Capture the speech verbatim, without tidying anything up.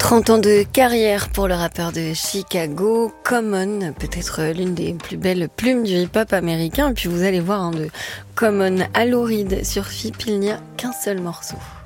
trente ans de carrière pour le rappeur de Chicago, Common, peut-être l'une des plus belles plumes du hip-hop américain. Et puis vous allez voir, hein, de Common à Lou Reed sur F I P, il n'y a qu'un seul morceau.